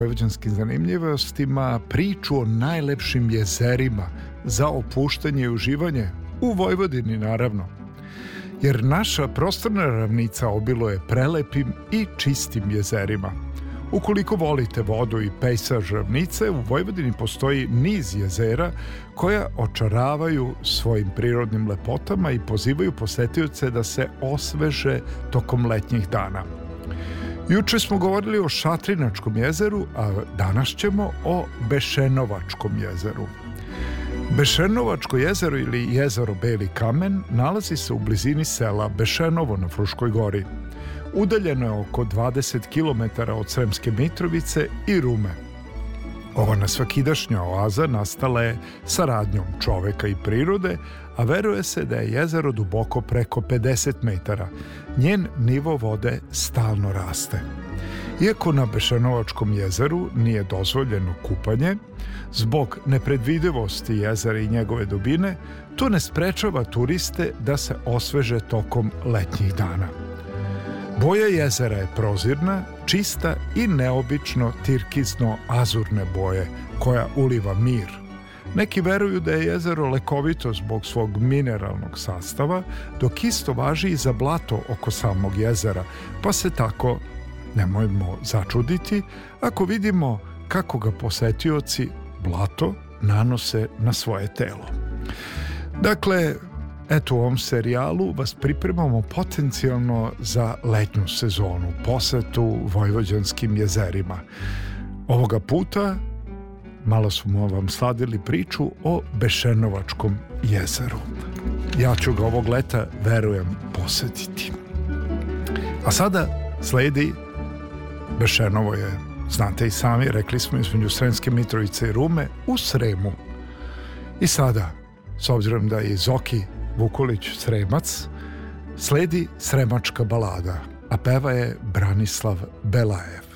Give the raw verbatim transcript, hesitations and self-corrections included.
vojvođanskim zanimljivostima priču o najlepšim jezerima za opuštanje i uživanje u Vojvodini, naravno. Jer naša prostorna ravnica obiluje prelepim i čistim jezerima. Ukoliko volite vodu i pejsaž ravnice, u Vojvodini postoji niz jezera koja očaravaju svojim prirodnim lepotama i pozivaju posetioce da se osveže tokom letnjih dana. Juče smo govorili o Šatrinačkom jezeru, a danas ćemo o Bešenovačkom jezeru. Bešenovačko jezero ili jezero Beli kamen nalazi se u blizini sela Bešenovo na Fruškoj gori. Udaljeno je oko dvadeset kilometara od Sremske Mitrovice i Rume. Ova nesvakidašnja oaza nastala je saradnjom čoveka i prirode, a veruje se da je jezero duboko preko pedeset metara. Njen nivo vode stalno raste. Iako na Bešenovačkom jezeru nije dozvoljeno kupanje, zbog nepredvidivosti jezera i njegove dubine, to ne sprečava turiste da se osveže tokom letnjih dana. Boja jezera je prozirna, čista i neobično tirkizno-azurne boje, koja uliva mir. Neki veruju da je jezero lekovito zbog svog mineralnog sastava, dok isto važi i za blato oko samog jezera, pa se tako nemojmo začuditi ako vidimo kako ga posetioci blato nanose na svoje telo. Dakle, eto, u ovom serijalu vas pripremamo potencijalno za letnju sezonu, posetu vojvođanskim jezerima. Ovoga puta malo smo vam sladili priču o Bešenovačkom jezeru. Ja ću ga ovog leta, verujem, posetiti. A sada sledi Bešenovo je, znate i sami, rekli smo, između Sremske Mitrovice i Rume u Sremu. I sada, s obzirom da je Zoki Vukulić Sremac, sledi Sremačka balada, a peva je Branislav Belajev.